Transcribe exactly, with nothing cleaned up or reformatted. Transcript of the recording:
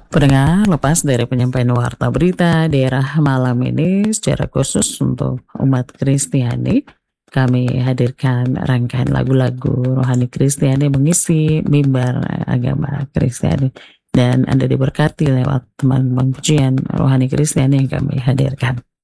Pendengar, lepas dari penyampaian warta berita daerah malam ini secara khusus untuk umat Kristiani, kami hadirkan rangkaian lagu-lagu rohani Kristiani mengisi mimbar agama Kristiani. Dan Anda diberkati lewat teman-teman pujian rohani Kristiani yang kami hadirkan.